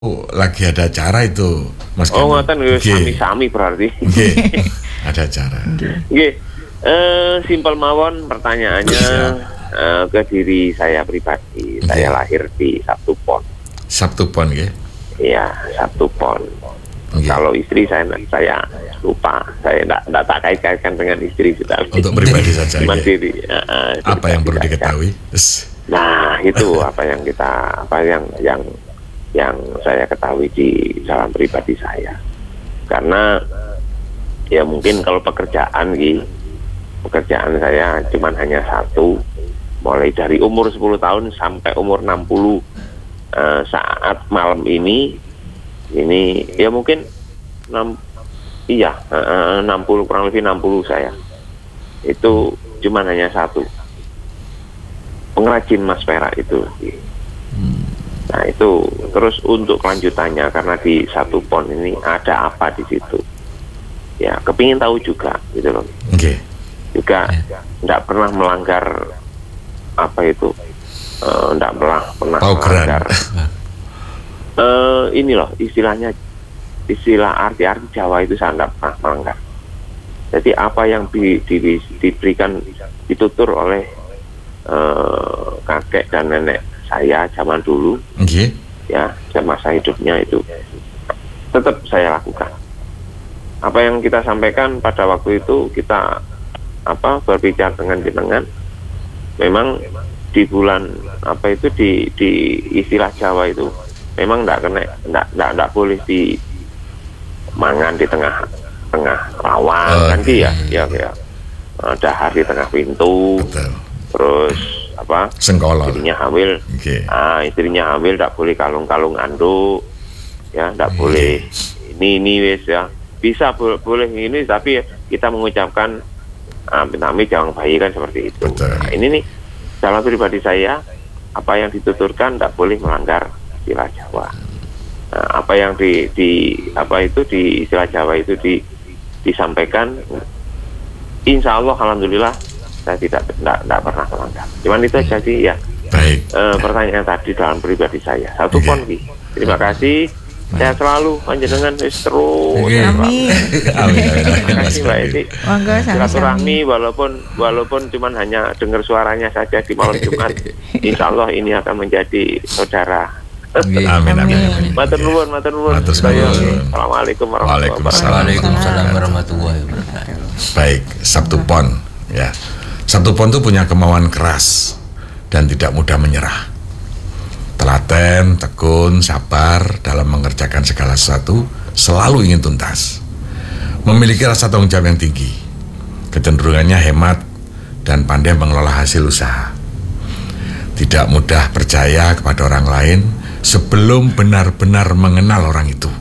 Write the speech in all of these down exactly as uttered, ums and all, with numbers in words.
Oh, lagi ada acara itu, Mas Oh, Gandhi. ngoten nggih, sami-sami berarti. Nggih. Ada acara. Nggih. Eh, simpel mawon pertanyaannya eh, ke diri saya pribadi. Nggih. Saya lahir di Sabtu Pon. Sabtu Pon nggih. Iya, Sabtu Pon. Nggih. Kalau istri saya saya lupa, saya enggak enggak tak kait-kaitkan dengan istri sudah. Untuk pribadi saja. Mandiri. Ya, eh, Apa yang perlu saja. diketahui? Yes. Nah, itu apa yang kita apa yang yang yang saya ketahui di dalam pribadi saya. Karena ya mungkin kalau pekerjaan gitu, pekerjaan saya cuman hanya satu, mulai dari umur sepuluh tahun sampai umur enam puluh. Uh, saat malam ini ini ya mungkin enam iya uh, enam puluh, kurang lebih enam puluh saya. Itu cuman hanya satu. Pengrajin emas perak itu. Nah itu terus untuk kelanjutannya, karena di Satu Pon ini ada apa di situ, ya kepingin tahu juga gitu loh. Oke. Juga tidak pernah melanggar apa itu, tidak uh, pernah pernah Paugeran. melanggar. uh, ini loh istilahnya, istilah arti-arti Jawa itu saya tidak pernah melanggar. Jadi apa yang di, di, diberikan ditutur oleh uh, kakek dan nenek saya zaman dulu, Nggih. ya masa hidupnya itu tetap saya lakukan. Apa yang kita sampaikan pada waktu itu, kita apa berbicara dengan jenengan, memang di bulan apa itu di di istilah Jawa itu memang tidak kena, tidak tidak boleh di mangan di tengah tengah rawa, oh, kan okay. ya ya ya dahar di tengah pintu. Betul. Terus apa, Sengkolor. istrinya hamil, Okay. ah, istrinya hamil tidak boleh kalung-kalung anduk, ya tidak Okay. boleh ini ini wes ya, bisa bo boleh ini, tapi kita mengucapkan amit-amit jangan bayi, kan seperti itu. Betul. Nah, ini nih dalam pribadi saya, apa yang dituturkan tidak boleh melanggar istilah Jawa. Nah, apa yang di, di apa itu di istilah Jawa itu di, disampaikan, insya Allah alhamdulillah saya tidak tidak, tidak pernah melanggar. Cuman itu aja sih ya. Baik. E, pertanyaan tadi dalam pribadi saya. Satu Okay. pon Ki. Terima kasih. Saya selalu panjenengan wis terus. Okay. Amin. Amin. Terima kasih Mbak Edi. Monggo Silaturahmi sami-sami. walaupun walaupun cuman hanya dengar suaranya saja di malam Jumat. Insya Allah ini akan menjadi saudara. Amin. Amin. Amin. Matur nuwun, matur nuwun. Matur Saya- nuwun. Assalamualaikum warahmatullahi wabarakatuh. Waalaikumsalam warahmatullahi wabarakatuh. Baik, Sabtu Pon ya. Sabtu Pon itu punya kemauan keras dan tidak mudah menyerah. Telaten, tekun, sabar dalam mengerjakan segala sesuatu, selalu ingin tuntas. Memiliki rasa tanggung jawab yang tinggi. Kecenderungannya hemat dan pandai mengelola hasil usaha. Tidak mudah percaya kepada orang lain sebelum benar-benar mengenal orang itu.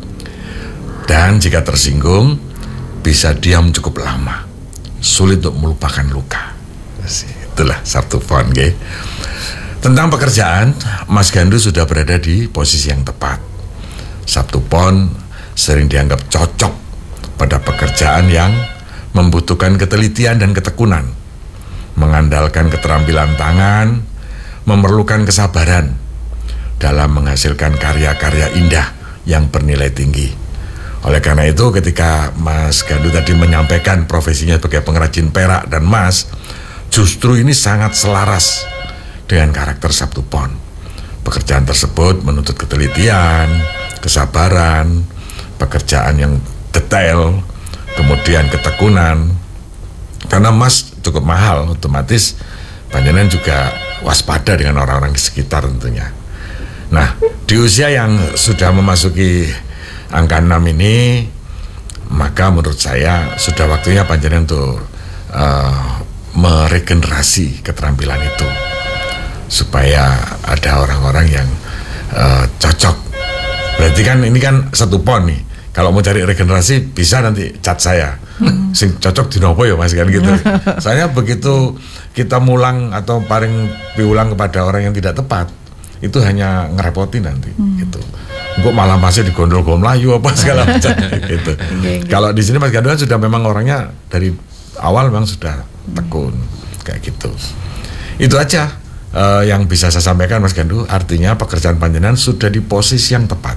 Dan jika tersinggung, bisa diam cukup lama. Sulit untuk melupakan luka. Itulah Sabtu Pon, okay? Tentang pekerjaan, Mas Gandu sudah berada di posisi yang tepat. Sabtu Pon sering dianggap cocok pada pekerjaan yang membutuhkan ketelitian dan ketekunan, mengandalkan keterampilan tangan, memerlukan kesabaran dalam menghasilkan karya-karya indah yang bernilai tinggi. Oleh karena itu, ketika Mas Gandu tadi menyampaikan profesinya sebagai pengrajin perak dan emas, justru ini sangat selaras dengan karakter Sabtu Pon. Pekerjaan tersebut menuntut ketelitian, kesabaran, pekerjaan yang detail, kemudian ketekunan. Karena emas cukup mahal, otomatis panjenengan juga waspada dengan orang-orang di sekitar tentunya. Nah, di usia yang sudah memasuki angka enam ini, maka menurut saya sudah waktunya panjenengan untuk uh, meregenerasi keterampilan itu, supaya ada orang-orang yang uh, cocok. Berarti kan ini kan Satu Pon nih. Kalau mau cari regenerasi bisa nanti chat saya. Hmm. Sing cocok di nopo ya Mas, kan gitu. Soalnya begitu kita mulang atau paring piulang kepada orang yang tidak tepat, itu hanya ngerepotin nanti, hmm. gitu. Kok malah masih digondol-gondol Melayu apa segala macam gitu. Kalau di sini Mas Gandu kan sudah memang orangnya dari awal memang sudah tekun kayak gitu. Itu aja. uh, yang bisa saya sampaikan Mas Gandu, artinya pekerjaan panjenengan sudah di posisi yang tepat.